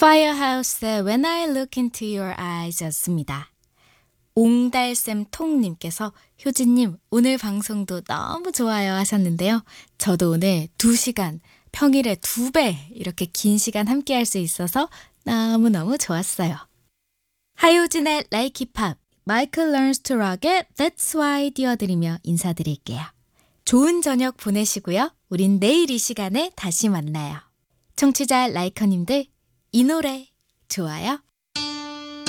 Firehouse의 When I Look Into Your Eyes 였습니다. 옹달샘 통님께서 효진님 오늘 방송도 너무 좋아요 하셨는데요. 저도 오늘 2시간, 평일에 2배 이렇게 긴 시간 함께 할 수 있어서 너무너무 좋았어요. 하효진의 Like Hip Hop, Michael Learns to Rock의 That's Why 띄워드리며 인사드릴게요. 좋은 저녁 보내시고요. 우린 내일 이 시간에 다시 만나요. 청취자 라이커님들 이 노래 좋아요?